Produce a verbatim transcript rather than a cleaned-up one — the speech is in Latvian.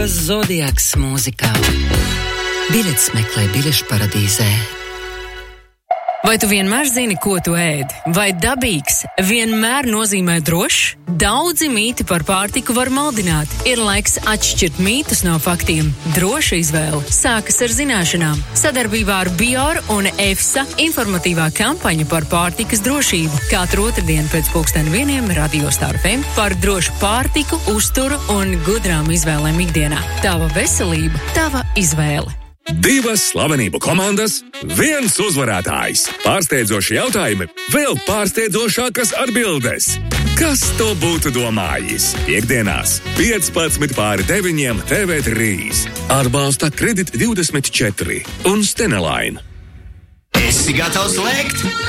Grupas Zodiaks mūzikā. Biļetes meklē biļešu paradīzē. Vai tu vienmēr zini, ko tu ēd? Vai dabīgs vienmēr nozīmē drošs? Daudzi mīti par pārtiku var maldināt. Ir laiks atšķirt mītus no faktiem. Droša izvēle sākas ar zināšanām. Sadarbībā ar Bior un EFSA informatīvā kampaņa par pārtikas drošību. Katru otrdienu pēc pulksten vieniem Radio Star F M par drošu pārtiku, uzturu un gudrām izvēlēm ikdienā. Tava veselība, tava izvēle. Divas slavenību komandas, viens uzvarētājs. Pārsteidzoši jautājumi, vēl pārsteidzošākas atbildes. Kas to būtu domājis? Piektdienās, piecpadsmit pāri deviņiem T V trīs. Atbalsta Kredit divdesmit četri un Stenelain. Esi gatavs lēkt?